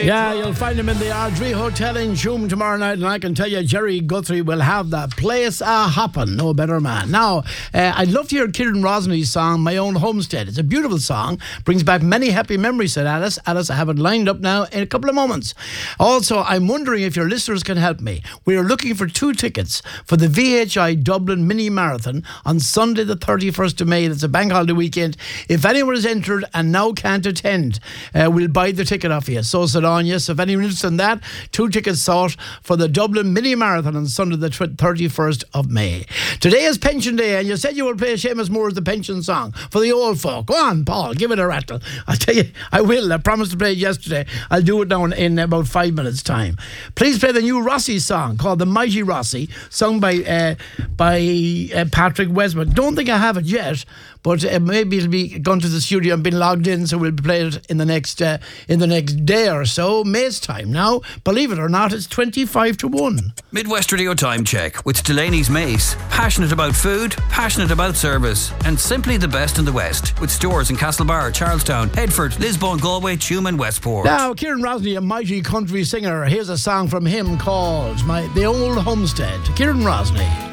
Yeah, you'll find him in the Ardrey Hotel in Shoom tomorrow night, and I can tell you Jerry Guthrie will have the place a-hoppin'. No better man. Now, I'd love to hear Kieran Rosney's song, My Own Homestead. It's a beautiful song, brings back many happy memories, said Alice. Alice, I have it lined up now in a couple of moments. Also, I'm wondering if your listeners can help me. We are looking for 2 tickets for the VHI Dublin Mini Marathon on Sunday the 31st of May. It's a bank holiday weekend. If anyone is entered and now can't attend, we'll buy the ticket off you. So said on, yes, if anyone is interested in that, 2 tickets sought for the Dublin Mini Marathon on Sunday the 31st of May. Today is Pension Day, and you said you will play Seamus Moore's The Pension Song for the old folk. Go on, Paul, give it a rattle. I'll tell you, I will. I promised to play it yesterday. I'll do it now in about 5 minutes' time. Please play the new Rossi song called The Mighty Rossi, sung by Patrick Westman. Don't think I have it yet, but maybe it'll be gone to the studio and been logged in, so we'll play it in the next day or so. May's time now. Believe it or not, it's 25 to 1. Midwest Radio Time Check with Delaney's Mace. Passionate about food, passionate about service, and simply the best in the West. With stores in Castlebar, Charlestown, Headford, Lisbon, Galway, Tuam and Westport. Now, Kieran Rosney, a mighty country singer. Here's a song from him called The Old Homestead. Kieran Rosney.